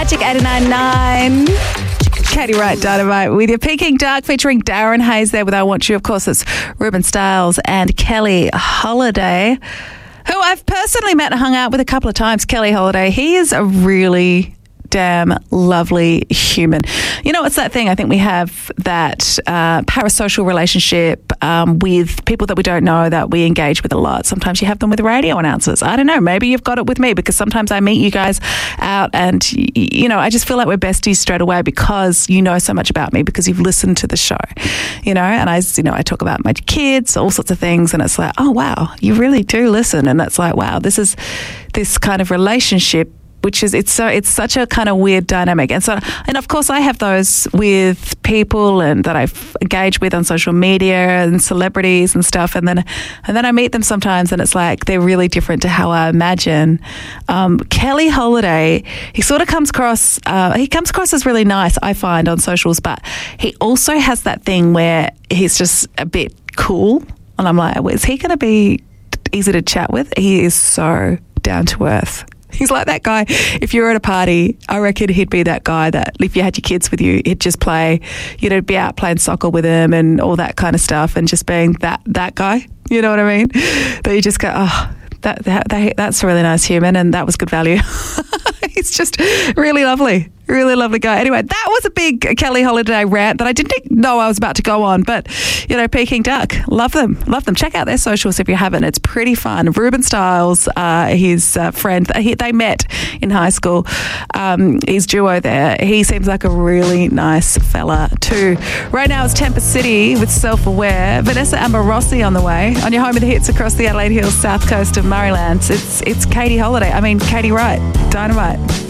Magic 89.9. Katie Wright, Dynamite with you. Peking Dark featuring Darren Hayes there with I Want You. Of course, it's Ruben Stiles and Kelly Holiday, who I've personally met and hung out with a couple of times. Kelly Holiday, he is a really damn lovely human. You know, it's that thing. I think we have that parasocial relationship with people that we don't know that we engage with a lot. Sometimes you have them with radio announcers. I don't know. Maybe you've got it with me because sometimes I meet you guys out and, you know, I just feel like we're besties straight away because you know so much about me because you've listened to the show, you know, and I talk about my kids, all sorts of things. And it's like, oh, wow, you really do listen. And that's like, wow, this is this kind of relationship, which is it's such a kind of weird dynamic. And of course I have those with people and that I've engaged with on social media and celebrities and stuff, and then I meet them sometimes and it's like they're really different to how I imagine. Kelly Holiday, he sort of comes across as really nice, I find, on socials, but he also has that thing where he's just a bit cool and I'm like, is he going to be easy to chat with? He is so down to earth. He's like that guy. If you're at a party, I reckon he'd be that guy that if you had your kids with you, he'd just play, you know, be out playing soccer with them and all that kind of stuff and just being that guy. You know what I mean? That you just go, oh, that's a really nice human and that was good value. He's just really lovely. Really lovely guy. Anyway, that was a big Kelly Holiday rant that I didn't know I was about to go on, but, you know, Peking Duck, love them. Check out their socials if you haven't. It's pretty fun. Ruben Stiles, his friend, they met in high school. His duo there. He seems like a really nice fella too. Right now it's Tempest City with Self-Aware. Vanessa Amorossi on the way. On your home of the hits across the Adelaide Hills, south coast of Murrayland. It's Katie Holiday. Katie Wright, Dynamite.